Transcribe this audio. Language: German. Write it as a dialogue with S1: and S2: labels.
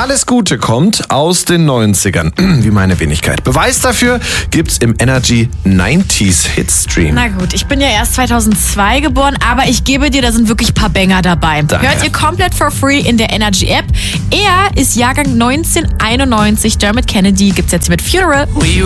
S1: Alles Gute kommt aus den 90ern, wie meine Wenigkeit. Beweis dafür gibt's im Energy 90s Hitstream.
S2: Na gut, ich bin ja erst 2002 geboren, aber ich gebe dir, da sind wirklich ein paar Banger dabei.
S1: Danke.
S2: Hört ihr komplett for free in der Energy App. Er ist Jahrgang 1991, Dermot Kennedy, gibt's jetzt hier mit Funeral.